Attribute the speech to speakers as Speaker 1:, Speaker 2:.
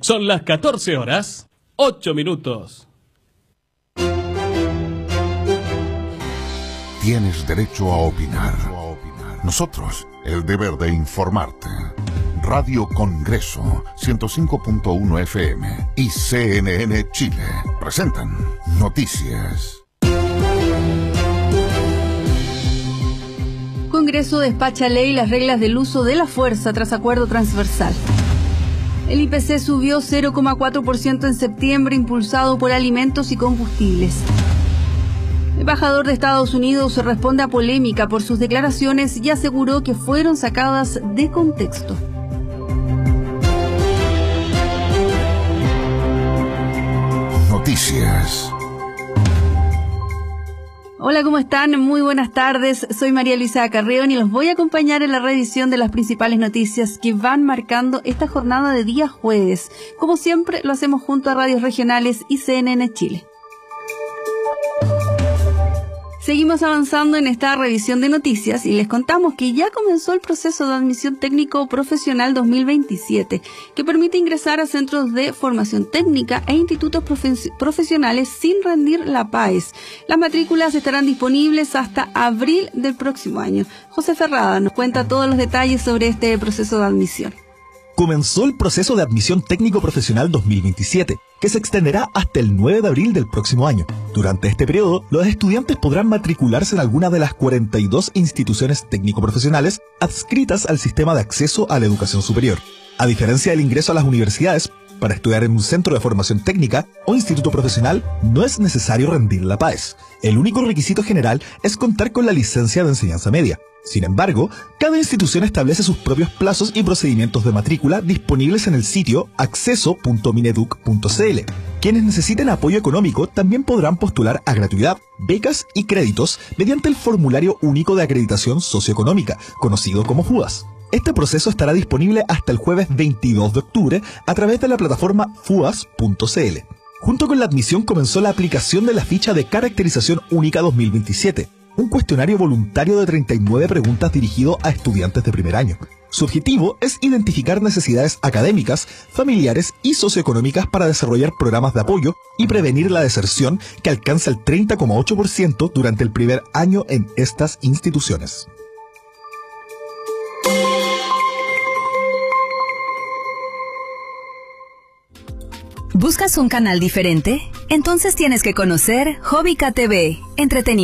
Speaker 1: Son las 14 horas, 8 minutos.
Speaker 2: Tienes derecho a opinar. Nosotros, el deber de informarte. Radio Congreso, 105.1 FM y CNN Chile presentan Noticias.
Speaker 3: Congreso despacha ley las reglas del uso de la fuerza tras acuerdo transversal. El IPC subió 0,4% en septiembre, impulsado por alimentos y combustibles. El embajador de Estados Unidos responde a polémica por sus declaraciones y aseguró que fueron sacadas de contexto.
Speaker 2: Noticias.
Speaker 3: Hola, ¿cómo están? Muy buenas tardes. Soy María Luisa Carreón y los voy a acompañar en la revisión de las principales noticias que van marcando esta jornada de día jueves. Como siempre, lo hacemos junto a radios regionales y CNN Chile. Seguimos avanzando en esta revisión de noticias y les contamos que ya comenzó el proceso de admisión técnico profesional 2027, que permite ingresar a centros de formación técnica e institutos profesionales sin rendir la PAES. Las matrículas estarán disponibles hasta abril del próximo año. José Ferrada nos cuenta todos los detalles sobre este proceso de admisión.
Speaker 4: Comenzó el proceso de admisión técnico profesional 2027, que se extenderá hasta el 9 de abril del próximo año. Durante este periodo, los estudiantes podrán matricularse en alguna de las 42 instituciones técnico-profesionales adscritas al sistema de acceso a la educación superior. A diferencia del ingreso a las universidades, para estudiar en un centro de formación técnica o instituto profesional no es necesario rendir la PAES. El único requisito general es contar con la licencia de enseñanza media. Sin embargo, cada institución establece sus propios plazos y procedimientos de matrícula disponibles en el sitio acceso.mineduc.cl. Quienes necesiten apoyo económico también podrán postular a gratuidad, becas y créditos mediante el formulario único de acreditación socioeconómica, conocido como FUAS. Este proceso estará disponible hasta el jueves 22 de octubre a través de la plataforma fuas.cl. Junto con la admisión comenzó la aplicación de la ficha de caracterización única 2027, un cuestionario voluntario de 39 preguntas dirigido a estudiantes de primer año. Su objetivo es identificar necesidades académicas, familiares y socioeconómicas para desarrollar programas de apoyo y prevenir la deserción que alcanza el 30,8% durante el primer año en estas instituciones.
Speaker 5: ¿Buscas un canal diferente? Entonces tienes que conocer Hobbica TV, entretenimiento